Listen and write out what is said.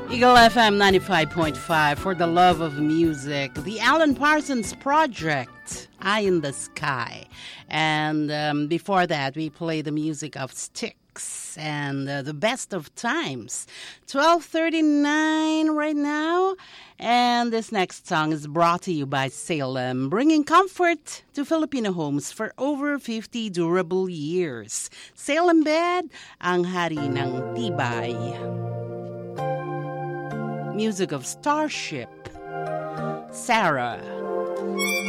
Eagle FM 95.5 for the love of music. The Alan Parsons Project, Eye in the Sky. And before that, we play the music of Styx and the best of times. 12:39 right now. And this next song is brought to you by Salem, bringing comfort to Filipino homes for over 50 durable years. Salem Bed, ang hari ng tibay. Music of Starship, Sarah.